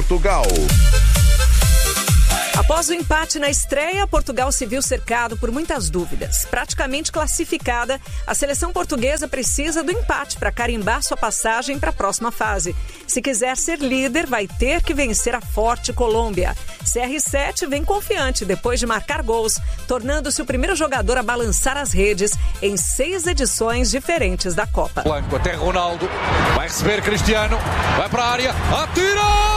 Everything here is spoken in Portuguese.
Portugal. Após o empate na estreia, Portugal se viu cercado por muitas dúvidas. Praticamente classificada, a seleção portuguesa precisa do empate para carimbar sua passagem para a próxima fase. Se quiser ser líder, vai ter que vencer a forte Colômbia. CR7 vem confiante depois de marcar gols, tornando-se o primeiro jogador a balançar as redes em 6 edições diferentes da Copa. Blanco até Ronaldo, vai receber Cristiano, vai para a área, atira!